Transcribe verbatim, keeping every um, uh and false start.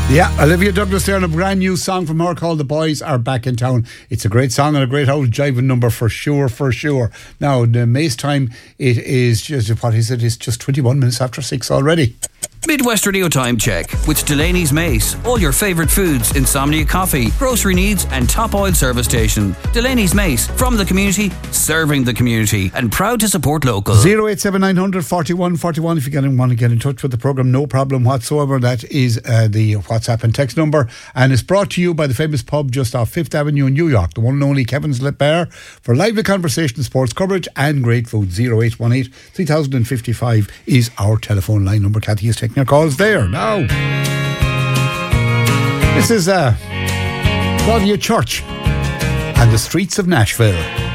Yeah, Olivia Douglas there on a brand new song from her called The Boys Are Back in Town. It's a great song and a great old jiving number for sure, for sure. Now, the Mace time, it is just, what is it? It's just twenty-one minutes after six already. Midwest Radio Time Check with Delaney's Mace. All your favourite foods, insomnia coffee, grocery needs and top oil service station. Delaney's Mace, from the community, serving the community, and proud to support local. zero eight seven nine hundred forty-one forty-one if you get, want to get in touch with the programme, no problem whatsoever. That is uh, the WhatsApp and text number, and it's brought to you by the famous pub just off Fifth Avenue in New York, the one and only Kevin's Lit Bar, for lively conversation, sports coverage and great food. zero eight one eight three thousand fifty-five is our telephone line number. Kathy is taking your calls there now. This is uh, Claudia Church and the Streets of Nashville.